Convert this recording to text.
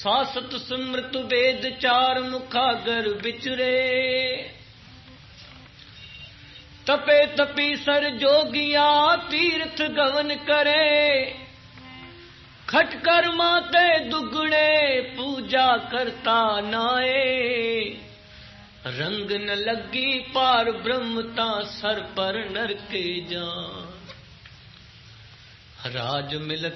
सासत स्मृत वेद चार मुखागर बिचरे। तपे तपीसर जोगिया तीर्थ गवन करे। खटकर माते दुगणे पूजा करता नाए। रंग न लगी पार ब्रह्मता सर पर नरके जा। राज मिलत